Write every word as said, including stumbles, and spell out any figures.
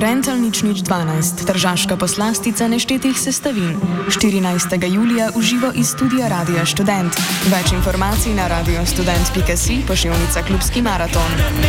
Rental nič nič dvanajst, tržaška poslastica neštetih sestavin. štirinajstega julija v živo iz studia Radia Študent. Več informacij na radiostudent pika si, pošiljnica Klubski maraton.